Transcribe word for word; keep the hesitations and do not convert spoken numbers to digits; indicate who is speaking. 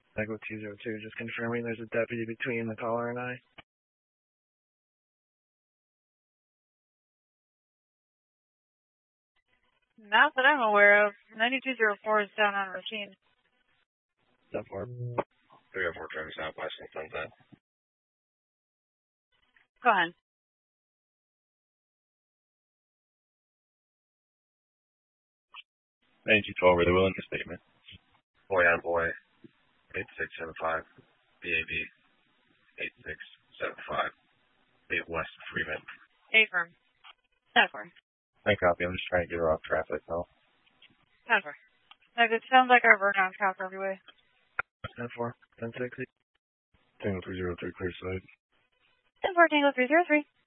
Speaker 1: Echo two zero two, just confirming there's a deputy between the caller and I.
Speaker 2: Not that I'm aware of. ninety-two oh four is down on routine.
Speaker 1: Step four.
Speaker 3: three oh four driving southwest and Sunset.
Speaker 2: Go ahead.
Speaker 3: ninety-two twelve, are they willing to statement? Boy on boy, eight six seven five, B A B, eight six seven five, eight West Freeman.
Speaker 2: eight firm. ten four.
Speaker 3: I copy, I'm just trying to get her off traffic now.
Speaker 2: ten four. Like, it sounds like our version on Cal Everyway.
Speaker 1: ten four, ten sixty.
Speaker 3: Tango three zero three, clear side.
Speaker 2: ten four, Tango three zero three.